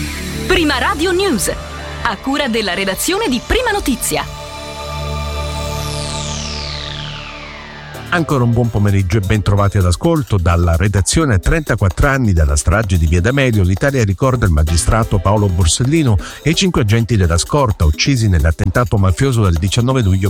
Prima Radio News, a cura della redazione di Prima Notizia. Ancora un buon pomeriggio e ben trovati all'ascolto. Dalla redazione. 34 anni dalla strage di Via D'Amelio, l'Italia ricorda il magistrato Paolo Borsellino e i 5 agenti della scorta uccisi nell'attentato mafioso del 19 luglio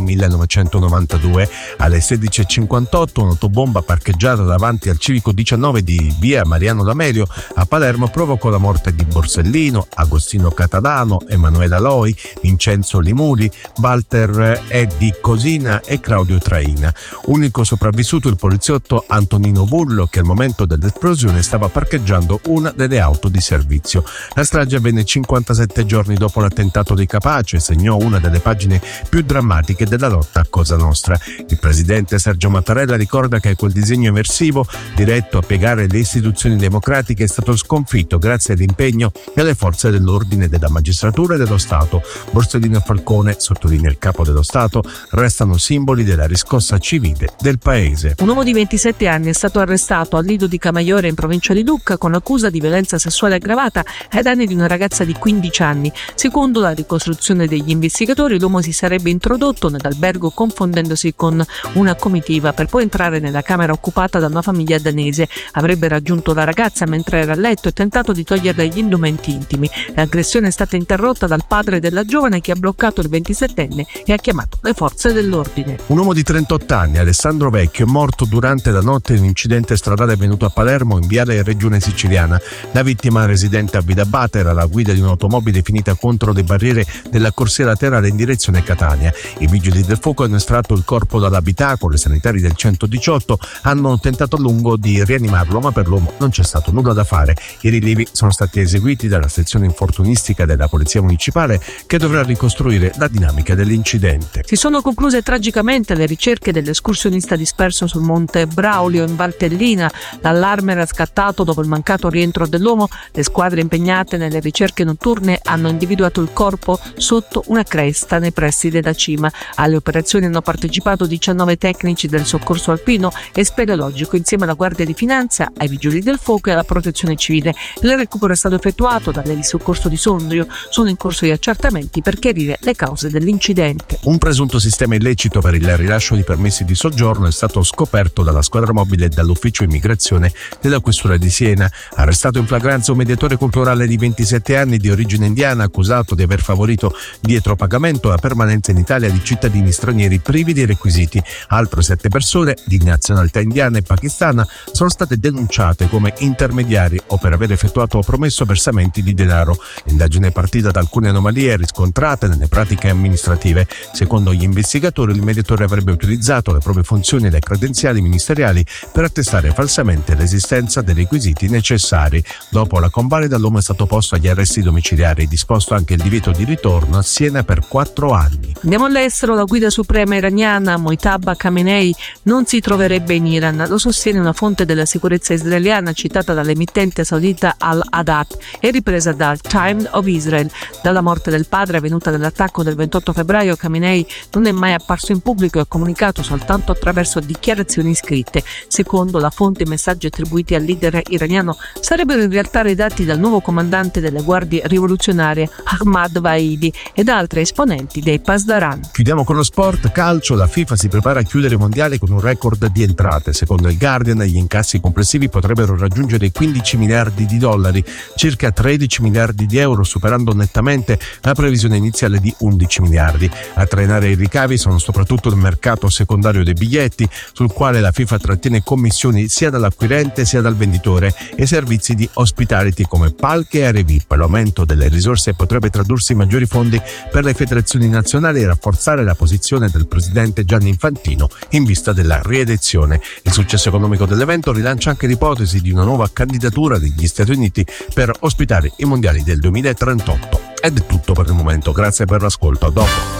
1992. Alle 16.58 un'autobomba parcheggiata davanti al civico 19 di Via Mariano D'Amelio a Palermo provocò la morte di Borsellino, Agostino Catalano, Emanuela Loi, Vincenzo Limuli, Walter Di Cosina e Claudio Traina. Unico sopravvissuto il poliziotto Antonino Bullo, che al momento dell'esplosione stava parcheggiando una delle auto di servizio. La strage avvenne 57 giorni dopo l'attentato di Capaci e segnò una delle pagine più drammatiche della lotta a Cosa Nostra. Il presidente Sergio Mattarella ricorda che quel disegno emersivo, diretto a piegare le istituzioni democratiche, è stato sconfitto grazie all'impegno delle forze dell'ordine, della magistratura e dello Stato. Borsellino e Falcone, sottolinea il capo dello Stato, restano simboli della riscossa civile del paese. Un uomo di 27 anni è stato arrestato al Lido di Camaiore in provincia di Lucca con l'accusa di violenza sessuale aggravata ai danni di una ragazza di 15 anni. Secondo la ricostruzione degli investigatori, l'uomo si sarebbe introdotto nell'albergo confondendosi con una comitiva per poi entrare nella camera occupata da una famiglia danese. Avrebbe raggiunto la ragazza mentre era a letto e tentato di toglierle gli indumenti intimi. L'aggressione è stata interrotta dal padre della giovane, che ha bloccato il 27enne e ha chiamato le forze dell'ordine. Un uomo di 38 anni, Alessandro Vecchio, è morto durante la notte in un incidente stradale avvenuto a Palermo in viale Regione Siciliana. La vittima, residente a Vidabate, era alla guida di un'automobile finita contro le barriere della corsia laterale in direzione Catania. I vigili del fuoco hanno estratto il corpo dall'abitacolo. I sanitari del 118 hanno tentato a lungo di rianimarlo, ma per l'uomo non c'è stato nulla da fare. I rilievi sono stati eseguiti dalla sezione infortunistica della Polizia Municipale, che dovrà ricostruire la dinamica dell'incidente. Si sono concluse tragicamente le ricerche dell'escursionista disperso sul Monte Braulio in Valtellina. L'allarme era scattato dopo il mancato rientro dell'uomo. Le squadre impegnate nelle ricerche notturne hanno individuato il corpo sotto una cresta nei pressi della cima. Alle operazioni hanno partecipato 19 tecnici del soccorso alpino e speleologico insieme alla Guardia di Finanza, ai vigili del fuoco e alla Protezione Civile. Il recupero è stato effettuato dall'Eli Soccorso di Sondrio. Sono in corso gli accertamenti per chiarire le cause dell'incidente. Un presunto sistema illecito per il rilascio di permessi di soggiorno è stato scoperto dalla squadra mobile e dall'ufficio immigrazione della questura di Siena. Arrestato in flagranza un mediatore culturale di 27 anni di origine indiana, accusato di aver favorito dietro pagamento la permanenza in Italia di cittadini stranieri privi dei requisiti. Altre 7 persone di nazionalità indiana e pakistana sono state denunciate come intermediari o per aver effettuato o promesso versamenti di denaro. L'indagine è partita da alcune anomalie riscontrate nelle pratiche amministrative. Secondo gli investigatori, il mediatore avrebbe utilizzato le proprie funzioni e le credenziali ministeriali per attestare falsamente l'esistenza dei requisiti necessari. Dopo la convalida, l'uomo è stato posto agli arresti domiciliari, disposto anche il divieto di ritorno a Siena per 4 anni. Andiamo all'estero. La guida suprema iraniana Mojtaba Khamenei non si troverebbe in Iran. Lo sostiene una fonte della sicurezza israeliana citata dall'emittente saudita Al-Hadat e ripresa dal Times of Israel. Dalla morte del padre avvenuta nell'attacco del 28 febbraio, Khamenei non è mai apparso in pubblico e ha comunicato soltanto attraverso dichiarazioni scritte. Secondo la fonte, i messaggi attribuiti al leader iraniano sarebbero in realtà redatti dal nuovo comandante delle guardie rivoluzionarie Ahmad Vaidi ed altri esponenti dei Pasdaran. Chiudiamo con lo sport calcio. La FIFA si prepara a chiudere il mondiale con un record di entrate. Secondo il Guardian, gli incassi complessivi potrebbero raggiungere 15 miliardi di dollari, circa 13 miliardi di euro, superando nettamente la previsione iniziale di 11 miliardi. A trainare i ricavi sono soprattutto il mercato secondario dei biglietti, sul quale la FIFA trattiene commissioni sia dall'acquirente sia dal venditore, e servizi di hospitality come palche e aree VIP. L'aumento delle risorse potrebbe tradursi in maggiori fondi per le federazioni nazionali e rafforzare la posizione del presidente Gianni Infantino in vista della rielezione. Il successo economico dell'evento rilancia anche l'ipotesi di una nuova candidatura degli Stati Uniti per ospitare i mondiali del 2038. Ed è tutto per il momento, grazie per l'ascolto, a dopo.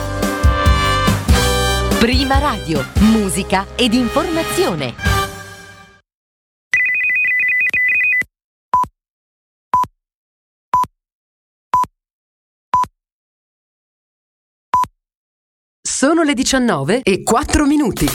Prima Radio, musica ed informazione. Sono le 19:04.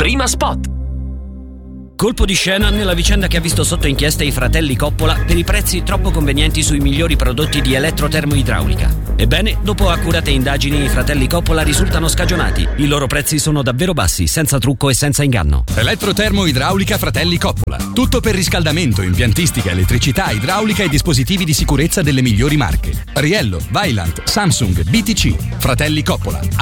Prima Spot. Colpo di scena nella vicenda che ha visto sotto inchiesta i fratelli Coppola per i prezzi troppo convenienti sui migliori prodotti di elettrotermoidraulica. Ebbene, dopo accurate indagini, i fratelli Coppola risultano scagionati. I loro prezzi sono davvero bassi, senza trucco e senza inganno. Elettrotermoidraulica Fratelli Coppola. Tutto per riscaldamento, impiantistica, elettricità, idraulica e dispositivi di sicurezza delle migliori marche. Riello, Vaillant, Samsung, BTC. Fratelli Coppola.